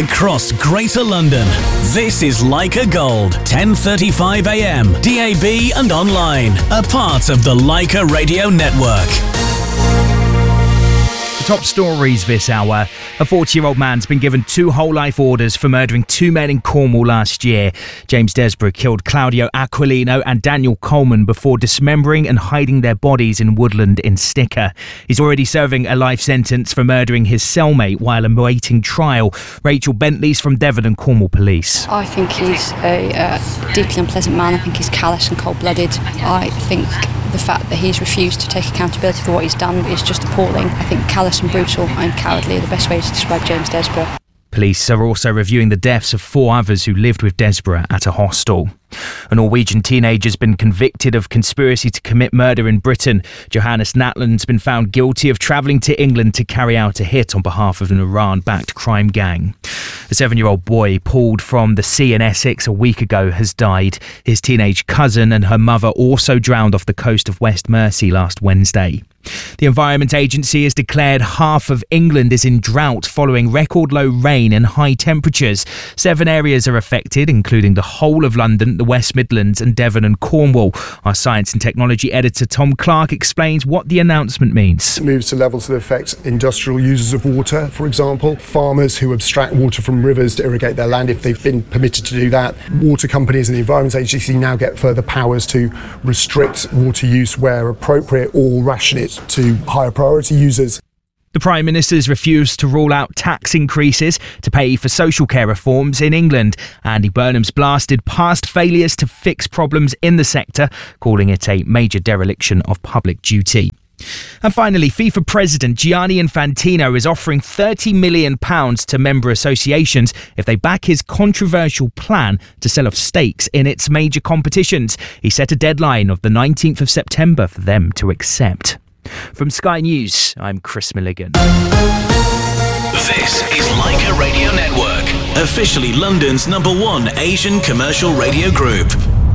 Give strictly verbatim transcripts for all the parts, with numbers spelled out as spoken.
across Greater London. This is Leica Gold, ten thirty-five a m, D A B and online. A part of the Leica Radio Network. Top stories this hour. A forty-year-old man's been given two whole life orders for murdering two men in Cornwall last year. James Desborough killed Claudio Aquilino and Daniel Coleman before dismembering and hiding their bodies in woodland in Sticker. He's already serving a life sentence for murdering his cellmate while awaiting trial. Rachel Bentley's from Devon and Cornwall Police. I think he's a uh, deeply unpleasant man. I think he's callous and cold-blooded. I think the fact that he's refused to take accountability for what he's done is just appalling. I think callous and brutal and cowardly are the best way to describe James Desborough. Police are also reviewing the deaths of four others who lived with Desborough at a hostel. A Norwegian teenager has been convicted of conspiracy to commit murder in Britain. Johannes Natland's been found guilty of travelling to England to carry out a hit on behalf of an Iran-backed crime gang. A seven-year-old boy pulled from the sea in Essex a week ago has died. His teenage cousin and her mother also drowned off the coast of West Mersey last Wednesday. The Environment Agency has declared half of England is in drought following record low rain and high temperatures. Seven areas are affected, including the whole of London, the West Midlands and Devon and Cornwall. Our science and technology editor Tom Clark explains what the announcement means. It moves to levels that affect industrial users of water, for example, farmers who abstract water from rivers to irrigate their land if they've been permitted to do that. Water companies and the Environment Agency now get further powers to restrict water use where appropriate or ration it to higher priority users. The Prime Minister's refused to rule out tax increases to pay for social care reforms in England. Andy Burnham's blasted past failures to fix problems in the sector, calling it a major dereliction of public duty. And finally, FIFA President Gianni Infantino is offering thirty million pounds to member associations if they back his controversial plan to sell off stakes in its major competitions. He set a deadline of the nineteenth of September for them to accept. From Sky News, I'm Chris Milligan. This is Leica Radio Network, officially London's number one Asian commercial radio group.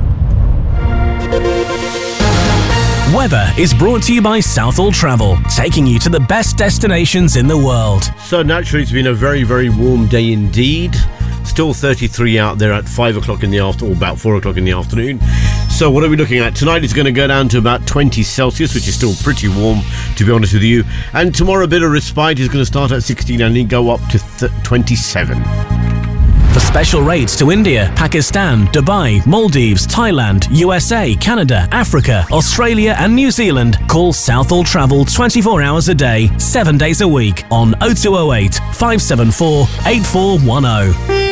Weather is brought to you by Southall Travel, taking you to the best destinations in the world. So naturally, it's been a very, very warm day indeed. Still thirty-three out there at five o'clock in the afternoon, or about four o'clock in the afternoon. So what are we looking at? Tonight it's going to go down to about twenty Celsius, which is still pretty warm, to be honest with you. And tomorrow a bit of respite is going to start at sixteen and then go up to th- twenty-seven. For special rates to India, Pakistan, Dubai, Maldives, Thailand, U S A, Canada, Africa, Australia and New Zealand, call Southall Travel twenty-four hours a day, seven days a week on oh two oh eight, five seven four, eight four one oh.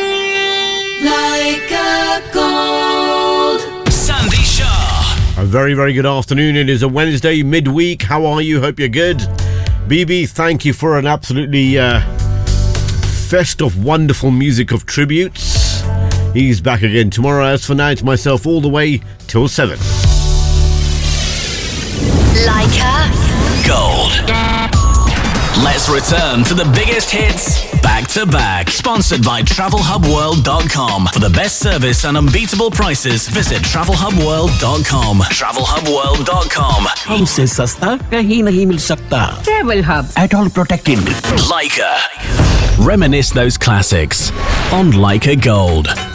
Leica Gold. Sandy Shah. A very, very good afternoon. It is a Wednesday midweek. How are you? Hope you're good. B B, thank you for an absolutely uh, fest of wonderful music of tributes. He's back again tomorrow. As for now, it's myself all the way till seven. Leica Gold. Let's return to the biggest hits back to back. Sponsored by travel hub world dot com. For the best service and unbeatable prices, visit travel hub world dot com. travel hub world dot com. हमसे सस्ता कहीं नहीं मिल सकता. Travel Hub. At all protected. Leica. Reminisce those classics on Leica Gold.